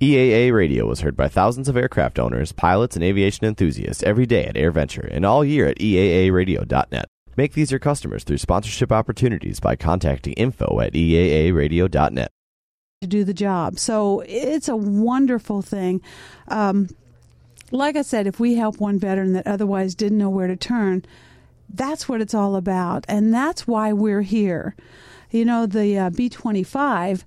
EAA Radio was heard by thousands of aircraft owners, pilots, and aviation enthusiasts every day at AirVenture and all year at EAAradio.net. Make these your customers through sponsorship opportunities by contacting info@EAAradio.net. To do the job. So it's a wonderful thing. Like I said, if we help one veteran that otherwise didn't know where to turn, that's what it's all about. And that's why we're here. You know, the B-25,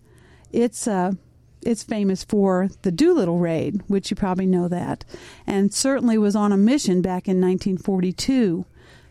it's famous for the Doolittle raid, which you probably know that, and certainly was on a mission back in 1942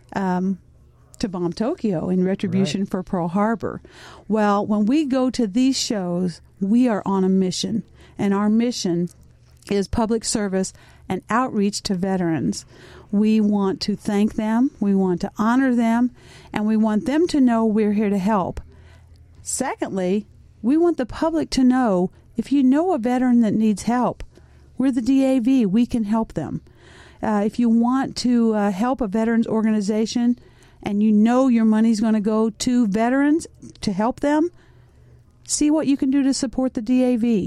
to bomb Tokyo in retribution for Pearl Harbor. Well, when we go to these shows, we are on a mission, and our mission is public service and outreach to veterans. We want to thank them, we want to honor them, and we want them to know we're here to help. Secondly, we want the public to know if you know a veteran that needs help, we're the DAV. We can help them. If you want to help a veterans organization and you know your money's going to go to veterans to help them, see what you can do to support the DAV.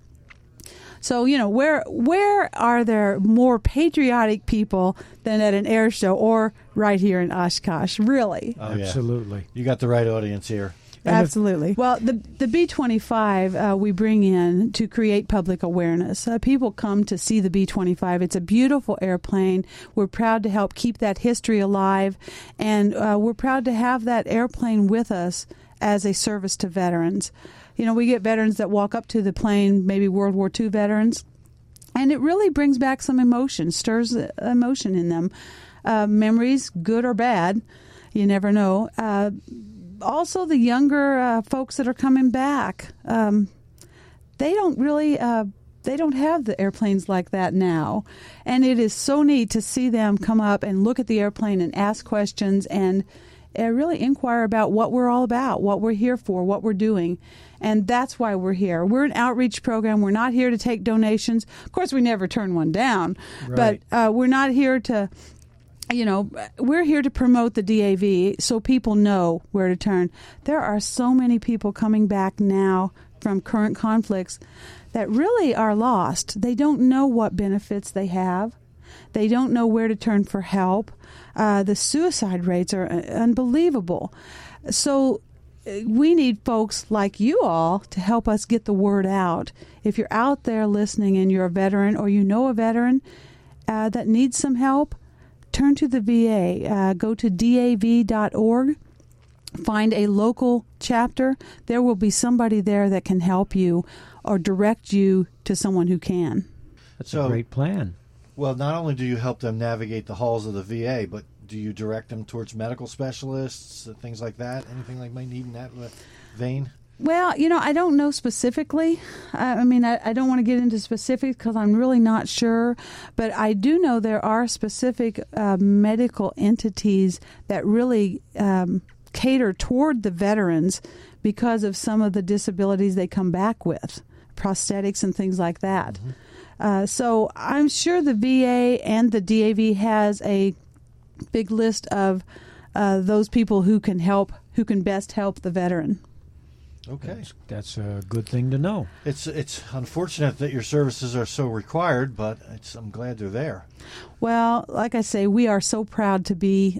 So, you know, where are there more patriotic people than at an air show or right here in Oshkosh? Really? Oh, absolutely. You got the right audience here. Absolutely. Well, the B-25 we bring in to create public awareness. People come to see the B-25. It's a beautiful airplane. We're proud to help keep that history alive, and we're proud to have that airplane with us as a service to veterans. You know, we get veterans that walk up to the plane, maybe World War II veterans, and it really brings back some emotion, stirs emotion in them. Memories, good or bad, you never know. Also, the younger folks that are coming back, they don't really, they don't have the airplanes like that now. And it is so neat to see them come up and look at the airplane and ask questions and really inquire about what we're all about, what we're here for, what we're doing. And that's why we're here. We're an outreach program. We're not here to take donations. Of course, we never turn one down. Right. But we're not here to... You know, we're here to promote the DAV so people know where to turn. There are so many people coming back now from current conflicts that really are lost. They don't know what benefits they have. They don't know where to turn for help. The suicide rates are unbelievable. So we need folks like you all to help us get the word out. If you're out there listening and you're a veteran or you know a veteran that needs some help, turn to the VA. Go to DAV.org. Find a local chapter. There will be somebody there that can help you or direct you to someone who can. That's a great plan. Well, not only do you help them navigate the halls of the VA, but do you direct them towards medical specialists, things like that? Anything like might need in that vein? Well, you know, I don't know specifically. I mean, I don't want to get into specifics because I'm really not sure. But I do know there are specific medical entities that really cater toward the veterans because of some of the disabilities they come back with, prosthetics and things like that. Mm-hmm. So I'm sure the VA and the DAV has a big list of those people who can help, who can best help the veteran. Okay, that's a good thing to know. It's unfortunate that your services are so required, but I'm glad they're there. Well, like I say, we are so proud to be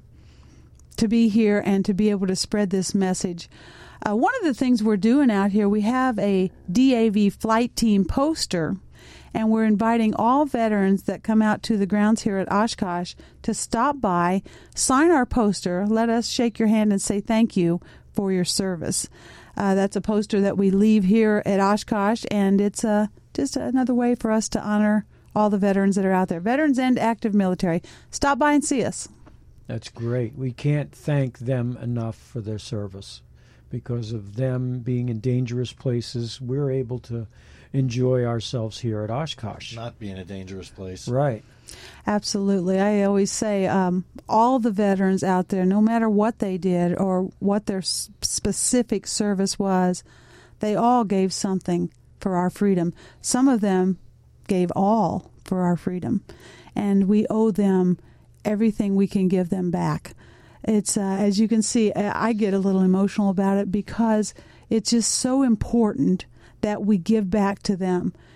here and to be able to spread this message. One of the things we're doing out here, we have a DAV flight team poster, and we're inviting all veterans that come out to the grounds here at Oshkosh to stop by, sign our poster, let us shake your hand and say thank you for your service. That's a poster that we leave here at Oshkosh, and it's just another way for us to honor all the veterans that are out there, veterans and active military. Stop by and see us. That's great. We can't thank them enough for their service. Because of them being in dangerous places, we're able to enjoy ourselves here at Oshkosh. Not being a dangerous place. Right. Absolutely. I always say all the veterans out there, no matter what they did or what their specific service was, they all gave something for our freedom. Some of them gave all for our freedom, and we owe them everything we can give them back. It's as you can see, I get a little emotional about it because it's just so important that we give back to them.